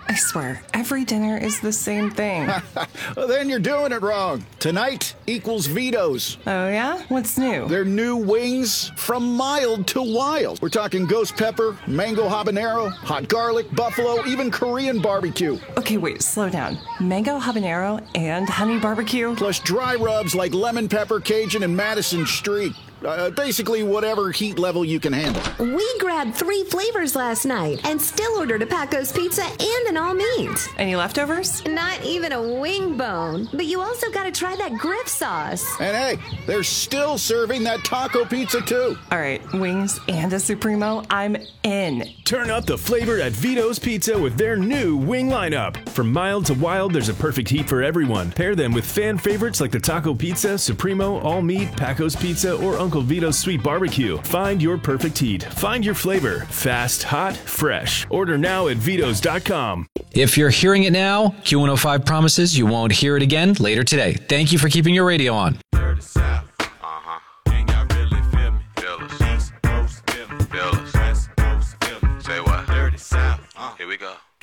I swear, every dinner is the same thing. Well, then you're doing it wrong. Tonight equals Vito's. Oh, yeah? What's new? Their new wings, from mild to wild. We're talking ghost pepper, mango habanero, hot garlic, buffalo, even Korean barbecue. Okay, wait, slow down. Mango habanero and honey barbecue? Plus dry rubs like lemon pepper, Cajun, and Madison Street. Basically, whatever heat level you can handle. We grabbed 3 flavors last night and still ordered a Paco's pizza and an all-meat. Any leftovers? Not even a wing bone. But you also got to try that Griff sauce. And hey, they're still serving that taco pizza too. All right, wings and a Supremo, I'm in. Turn up the flavor at Vito's Pizza with their new wing lineup. From mild to wild, there's a perfect heat for everyone. Pair them with fan favorites like the Taco Pizza, Supremo, All Meat, Paco's Pizza, or Uncle Vito's Sweet Barbecue. Find your perfect heat. Find your flavor. Fast, hot, fresh. Order now at Vitos.com. If you're hearing it now, Q105 promises you won't hear it again later today. Thank you for keeping your radio on. Dirty South. Can y'all really feel me? Feel us. East Coast, feel me. Feel us. West Coast, feel me. Say what? Dirty South. Here we go.